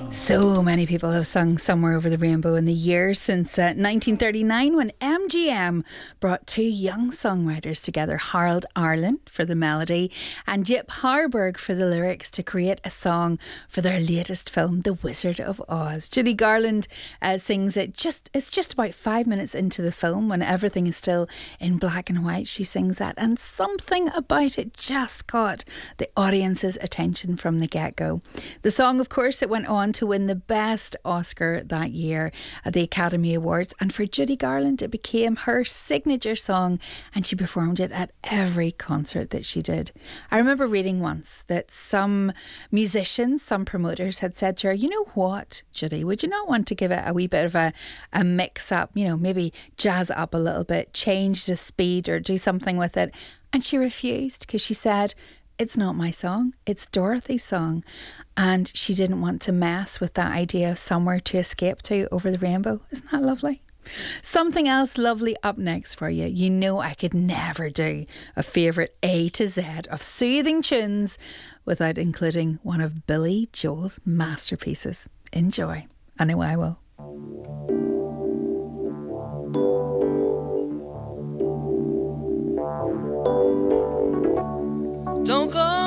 So many people have sung Somewhere Over the Rainbow in the years since 1939 when MGM brought two young songwriters together, Harold Arlen for the melody and Jip Harburg for the lyrics, to create a song for their latest film, The Wizard of Oz. Judy Garland sings it it's just about 5 minutes into the film when everything is still in black and white. She sings that, and something about it just caught the audience's attention from the get-go. The song, of course, it went on to win the Best Oscar that year at the Academy Awards, and for Judy Garland it became her signature song, and she performed it at every concert that she did. I remember reading once that some musicians, some promoters had said to her, "You know what, Judy, would you not want to give it a wee bit of a mix up, maybe jazz it up a little bit, change the speed or do something with it?" And she refused because she said, "It's not my song, it's Dorothy's song." And she didn't want to mess with that idea of somewhere to escape to over the rainbow. Isn't that lovely? Something else lovely up next for you. You know I could never do a favourite A to Z of soothing tunes without including one of Billy Joel's masterpieces. Enjoy. I know I will.